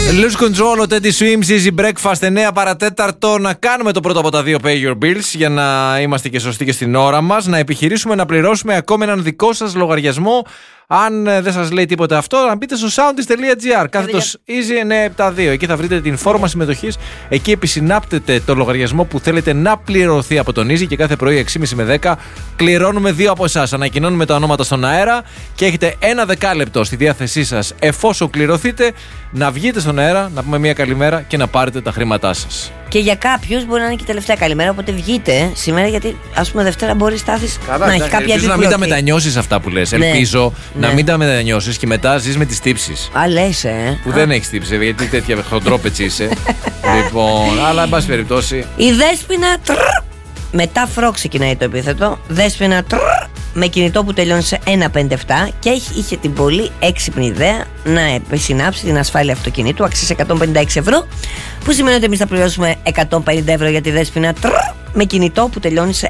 Lose Control, ο Teddy Swims, Easy Breakfast, 9 παρατέταρτο. Να κάνουμε το πρώτο από τα δύο Pay Your Bills για να είμαστε και σωστοί και στην ώρα μας. Να επιχειρήσουμε να πληρώσουμε ακόμη έναν δικό σας λογαριασμό. Αν δεν σας λέει τίποτα αυτό, να μπείτε στο soundis.gr. Κάθετος Easy 972. Εκεί θα βρείτε την φόρμα συμμετοχής. Εκεί επισυνάπτετε το λογαριασμό που θέλετε να πληρωθεί από τον Easy και κάθε πρωί 6.30 με 10 κληρώνουμε δύο από εσάς. Ανακοινώνουμε τα ονόματα στον αέρα και έχετε ένα δεκάλεπτο στη διάθεσή σας, εφόσον κληρωθείτε, να βγείτε στον αέρα, να πούμε μια καλημέρα και να πάρετε τα χρήματά σας. Και για κάποιους μπορεί να είναι και η τελευταία καλημέρα, οπότε βγείτε σήμερα, γιατί ας πούμε Δευτέρα μπορεί Στάθης να έχει κάποια ελπίζω να μην τα μετανιώσεις αυτά που λες. Ναι. Ελπίζω να μην τα μετανιώσεις και μετά ζεις με τις τύψεις. Α, λες, Που δεν έχεις τύψει, γιατί τέτοια χοντρόπετσι είσαι. Λοιπόν, αλλά εν πάση περιπτώσει. Η Δέσποινα μετά φρό ξεκινάει το επίθετο. Δέσποινα με κινητό που τελειώνει σε 157 και είχε την πολύ έξυπνη ιδέα να επισυνάψει την ασφάλεια αυτοκινήτου αξίας 156 ευρώ, που σημαίνει ότι εμείς θα πληρώσουμε 150 ευρώ για τη Δέσποινα με κινητό που τελειώνει σε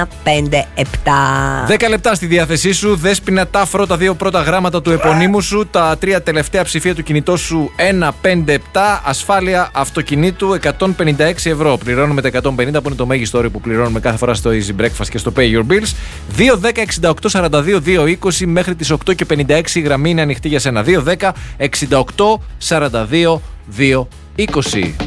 157. 10 λεπτά στη διάθεσή σου. Δέσποινα Τάφρο, τα δύο πρώτα γράμματα του επωνύμου σου, τα τρία τελευταία ψηφία του κινητό σου 157. Ασφάλεια αυτοκινήτου 156 ευρώ. Πληρώνουμε τα 150 που είναι το μέγιστο όριο που πληρώνουμε κάθε φορά στο Easy Breakfast και στο Pay Your Bills. 2-10-68-42-220 μέχρι τις 8:56 η γραμμή είναι ανοιχτή για σένα. 2-10-68-42-220.